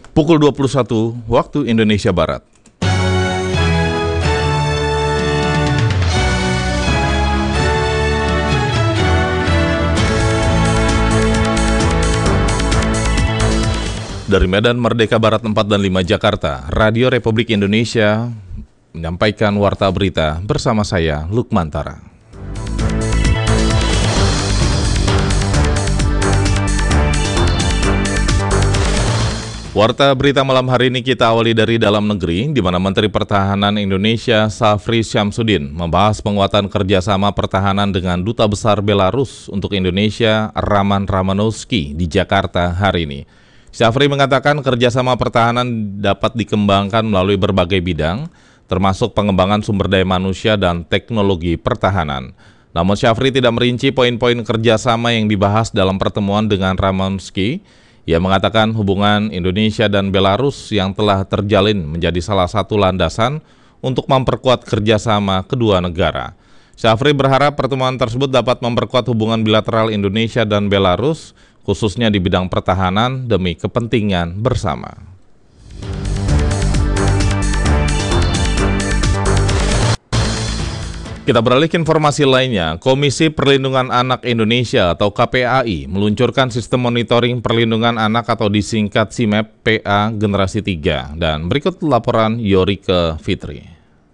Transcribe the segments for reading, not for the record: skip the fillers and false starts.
Pukul 21 waktu Indonesia Barat. Dari Medan Merdeka Barat 4 dan 5 Jakarta, Radio Republik Indonesia menyampaikan warta berita bersama saya, Lukman Tara. Warta berita malam hari ini kita awali dari dalam negeri, di mana Menteri Pertahanan Indonesia Safri Syamsuddin membahas penguatan kerjasama pertahanan dengan Duta Besar Belarus untuk Indonesia, Raman Ramanovsky, di Jakarta hari ini. Syafri mengatakan kerjasama pertahanan dapat dikembangkan melalui berbagai bidang, termasuk pengembangan sumber daya manusia dan teknologi pertahanan. Namun Syafri tidak merinci poin-poin kerjasama yang dibahas dalam pertemuan dengan Ramanovsky. Ia mengatakan hubungan Indonesia dan Belarus yang telah terjalin menjadi salah satu landasan untuk memperkuat kerjasama kedua negara. Syafri berharap pertemuan tersebut dapat memperkuat hubungan bilateral Indonesia dan Belarus, khususnya di bidang pertahanan demi kepentingan bersama. Kita beralih ke informasi lainnya. Komisi Perlindungan Anak Indonesia atau KPAI meluncurkan sistem monitoring perlindungan anak atau disingkat SIMAP PA Generasi 3. Dan berikut laporan Yorike Fitri.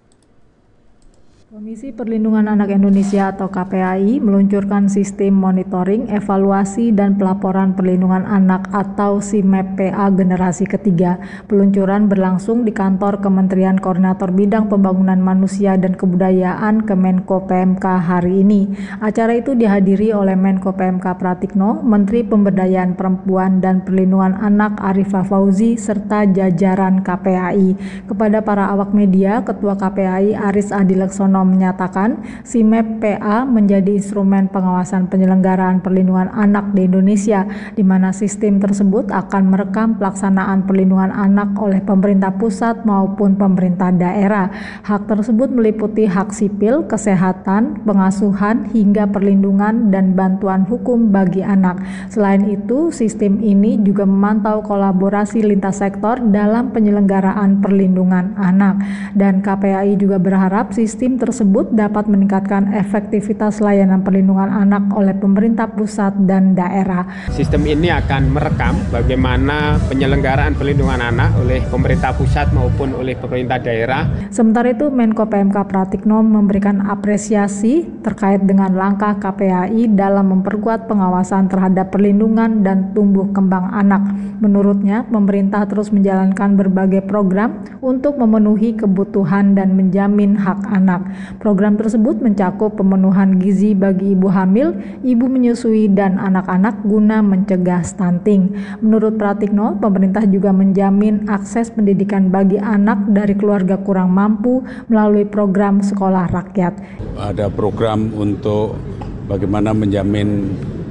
Komisi Perlindungan Anak Indonesia atau KPAI meluncurkan sistem monitoring, evaluasi, dan pelaporan perlindungan anak atau SIMAP PA Generasi Ketiga. Peluncuran berlangsung di kantor Kementerian Koordinator Bidang Pembangunan Manusia dan Kebudayaan Kemenko PMK hari ini. Acara itu dihadiri oleh Menko PMK Pratikno, Menteri Pemberdayaan Perempuan dan Perlindungan Anak Arifah Fauzi, serta jajaran KPAI. Kepada para awak media, Ketua KPAI Aris Adileksono menyatakan SIMAP PA menjadi instrumen pengawasan penyelenggaraan perlindungan anak di Indonesia, di mana sistem tersebut akan merekam pelaksanaan perlindungan anak oleh pemerintah pusat maupun pemerintah daerah. Hak tersebut meliputi hak sipil, kesehatan, pengasuhan, hingga perlindungan dan bantuan hukum bagi anak. Selain itu, sistem ini juga memantau kolaborasi lintas sektor dalam penyelenggaraan perlindungan anak. Dan KPAI juga berharap sistem tersebut dapat meningkatkan efektivitas layanan perlindungan anak oleh pemerintah pusat dan daerah. Sistem ini akan merekam bagaimana penyelenggaraan perlindungan anak oleh pemerintah pusat maupun oleh pemerintah daerah. Sementara itu, Menko PMK Pratikno memberikan apresiasi terkait dengan langkah KPAI dalam memperkuat pengawasan terhadap perlindungan dan tumbuh kembang anak. Menurutnya, pemerintah terus menjalankan berbagai program untuk memenuhi kebutuhan dan menjamin hak anak. Program tersebut mencakup pemenuhan gizi bagi ibu hamil, ibu menyusui, dan anak-anak guna mencegah stunting. Menurut Pratikno, pemerintah juga menjamin akses pendidikan bagi anak dari keluarga kurang mampu melalui program sekolah rakyat. Ada program untuk bagaimana menjamin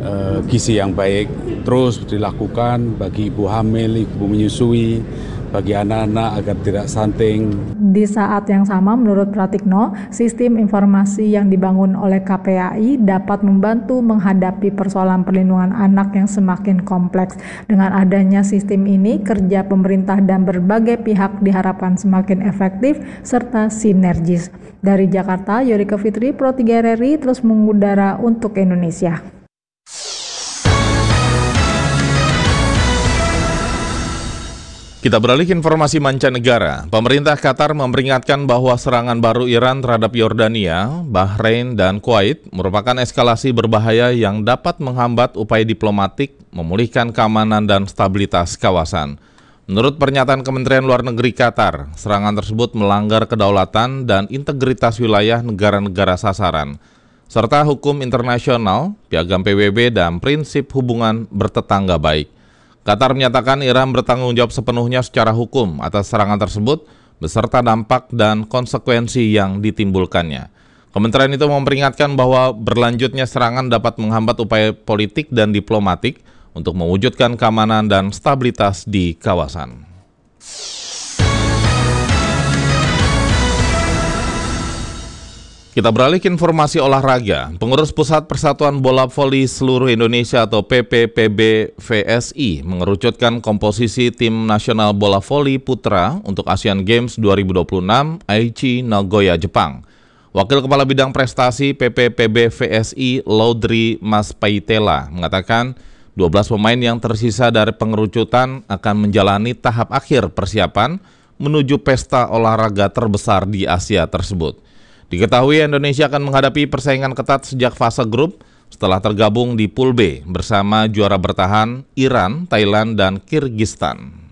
gizi yang baik terus dilakukan bagi ibu hamil, ibu menyusui, bagi anak-anak agar tidak stunting. Di saat yang sama, menurut Pratikno, sistem informasi yang dibangun oleh KPAI dapat membantu menghadapi persoalan perlindungan anak yang semakin kompleks. Dengan adanya sistem ini, kerja pemerintah dan berbagai pihak diharapkan semakin efektif serta sinergis. Dari Jakarta, Yorike Fitri, Pro 3 RRI terus mengudara untuk Indonesia. Kita beralih ke informasi mancanegara. Pemerintah Qatar memperingatkan bahwa serangan baru Iran terhadap Yordania, Bahrain, dan Kuwait merupakan eskalasi berbahaya yang dapat menghambat upaya diplomatik, memulihkan keamanan dan stabilitas kawasan. Menurut pernyataan Kementerian Luar Negeri Qatar, serangan tersebut melanggar kedaulatan dan integritas wilayah negara-negara sasaran, serta hukum internasional, piagam PBB, dan prinsip hubungan bertetangga baik. Qatar menyatakan Iran bertanggung jawab sepenuhnya secara hukum atas serangan tersebut beserta dampak dan konsekuensi yang ditimbulkannya. Kementerian itu memperingatkan bahwa berlanjutnya serangan dapat menghambat upaya politik dan diplomatik untuk mewujudkan keamanan dan stabilitas di kawasan. Kita beralih ke informasi olahraga. Pengurus Pusat Persatuan Bola Voli Seluruh Indonesia atau PPPB VSI mengerucutkan komposisi tim nasional bola voli putra untuk Asian Games 2026 Aichi, Nagoya, Jepang. Wakil Kepala Bidang Prestasi PPPB VSI Laudri Maspaitela mengatakan 12 pemain yang tersisa dari pengerucutan akan menjalani tahap akhir persiapan menuju pesta olahraga terbesar di Asia tersebut. Diketahui Indonesia akan menghadapi persaingan ketat sejak fase grup setelah tergabung di Pool B bersama juara bertahan Iran, Thailand, dan Kirgistan.